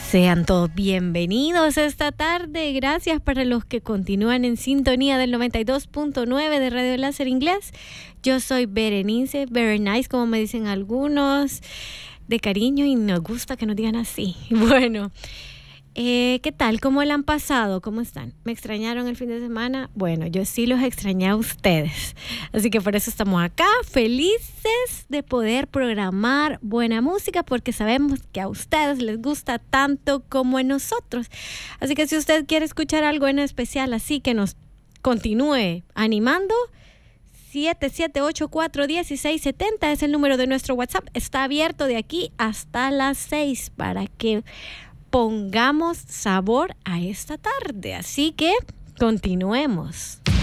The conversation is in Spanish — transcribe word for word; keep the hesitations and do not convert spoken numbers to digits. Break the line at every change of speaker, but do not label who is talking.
Sean todos bienvenidos esta tarde. Gracias para los que continúan en sintonía del noventa y dos punto nueve de Radio Láser Inglés. Yo soy Berenice, Berenice, como me dicen algunos, de cariño, y nos gusta que nos digan así. Bueno, eh, ¿qué tal? ¿Cómo le han pasado? ¿Cómo están? ¿Me extrañaron el fin de semana? Bueno, yo sí los extrañé a ustedes. Así que por eso estamos acá, felices de poder programar buena música, porque sabemos que a ustedes les gusta tanto como a nosotros. Así que si usted quiere escuchar algo en especial, así que nos continúe animando, siete siete ocho cuatro uno seis siete cero es el número de nuestro WhatsApp. Está abierto de aquí hasta las seis para que pongamos sabor a esta tarde. Así que continuemos.